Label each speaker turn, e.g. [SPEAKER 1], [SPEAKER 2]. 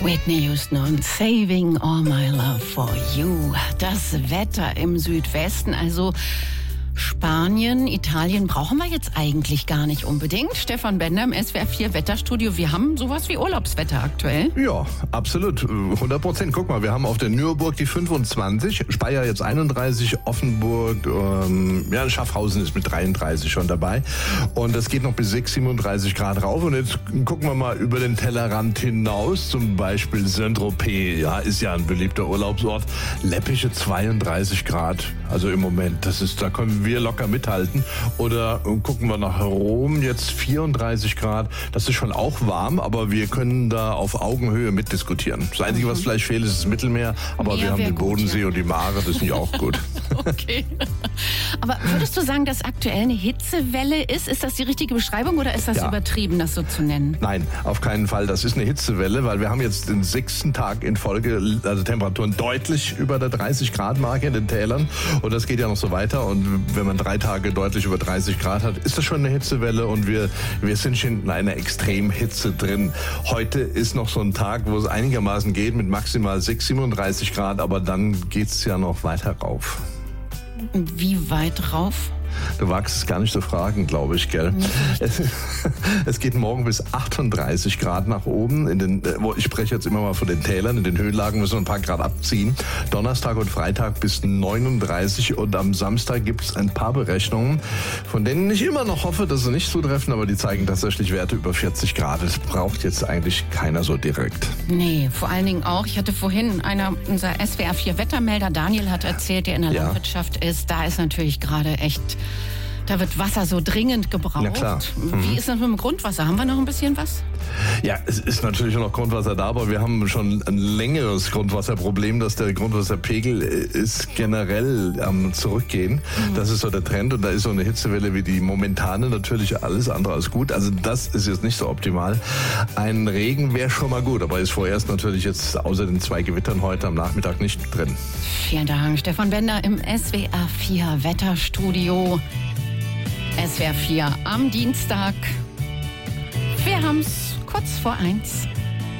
[SPEAKER 1] Whitney Houston und Saving All My Love for You. Das Wetter im Südwesten, also Spanien, Italien brauchen wir jetzt eigentlich gar nicht unbedingt. Stefan Bender im SWR 4 Wetterstudio. Wir haben sowas wie Urlaubswetter aktuell.
[SPEAKER 2] Ja, absolut. 100%. Guck mal, wir haben auf der Nürburg die 25, Speyer jetzt 31, Offenburg, Schaffhausen ist mit 33 schon dabei. Und das geht noch bis 37 Grad rauf. Und jetzt gucken wir mal über den Tellerrand hinaus. Zum Beispiel Saint-Tropez, ja, ist ja ein beliebter Urlaubsort. Läppische 32 Grad. Also im Moment, da können wir locker mithalten. Oder gucken wir nach Rom, jetzt 34 Grad. Das ist schon auch warm, aber wir können da auf Augenhöhe mitdiskutieren. Das Einzige, was vielleicht fehlt, ist das Mittelmeer. Aber wir haben den Bodensee und die Mare, das sind ja auch gut.
[SPEAKER 1] Okay. Aber würdest du sagen, dass aktuell eine Hitzewelle ist? Ist das die richtige Beschreibung oder ist das übertrieben, das so zu nennen?
[SPEAKER 2] Nein, auf keinen Fall. Das ist eine Hitzewelle, weil wir haben jetzt den 6. Tag in Folge, also Temperaturen deutlich über der 30-Grad-Marke in den Tälern. Und das geht ja noch so weiter. Und wenn man 3 Tage deutlich über 30 Grad hat, ist das schon eine Hitzewelle. Und wir sind schon in einer Extremhitze drin. Heute ist noch so ein Tag, wo es einigermaßen geht mit maximal 37 Grad. Aber dann geht's ja noch weiter rauf.
[SPEAKER 1] Wie weit rauf?
[SPEAKER 2] Du wagst es gar nicht zu fragen, glaube ich, gell? Es geht morgen bis 38 Grad nach oben. Ich spreche jetzt immer mal von den Tälern. In den Höhenlagen müssen wir ein paar Grad abziehen. Donnerstag und Freitag bis 39 und am Samstag gibt es ein paar Berechnungen, von denen ich immer noch hoffe, dass sie nicht zutreffen, aber die zeigen tatsächlich Werte über 40 Grad. Das braucht jetzt eigentlich keiner so direkt.
[SPEAKER 1] Nee, vor allen Dingen auch, ich hatte vorhin unser SWR 4 Wettermelder, Daniel, hat erzählt, der in der Landwirtschaft ist. Da ist natürlich gerade echt... Da wird Wasser so dringend gebraucht.
[SPEAKER 2] Na klar.
[SPEAKER 1] Wie ist das mit dem Grundwasser? Haben wir noch ein bisschen was?
[SPEAKER 2] Ja, es ist natürlich noch Grundwasser da, aber wir haben schon ein längeres Grundwasserproblem, dass der Grundwasserpegel ist generell am Zurückgehen. Das ist so der Trend und da ist so eine Hitzewelle wie die momentane natürlich alles andere als gut. Also das ist jetzt nicht so optimal. Ein Regen wäre schon mal gut, aber ist vorerst natürlich jetzt außer den 2 Gewittern heute am Nachmittag nicht drin.
[SPEAKER 1] Vielen Dank, Stefan Bender im SWR 4 Wetterstudio. SWR 4 am Dienstag. Wir haben's kurz vor 1.